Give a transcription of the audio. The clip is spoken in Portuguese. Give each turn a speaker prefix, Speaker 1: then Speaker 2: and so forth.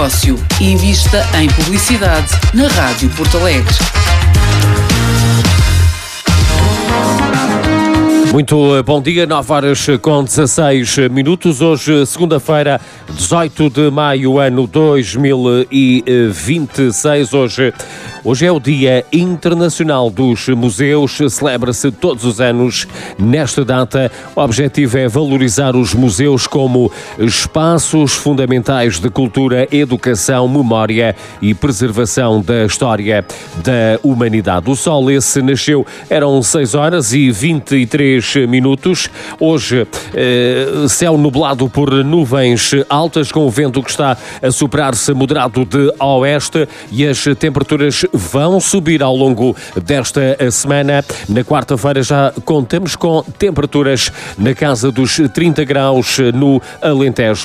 Speaker 1: negócio e invista em publicidade na Rádio Porto Alegre.
Speaker 2: Muito bom dia, 9h16. Hoje, segunda-feira, 18 de maio, ano 2026. Hoje é o Dia Internacional dos Museus. Celebra-se todos os anos nesta data. O objetivo é valorizar os museus como espaços fundamentais de cultura, educação, memória e preservação da história da humanidade. O sol esse nasceu, eram 6h23. Hoje, céu nublado por nuvens altas, com o vento que está a soprar-se moderado de oeste, e as temperaturas vão subir ao longo desta semana. Na quarta-feira já contamos com temperaturas na casa dos 30 graus no Alentejo.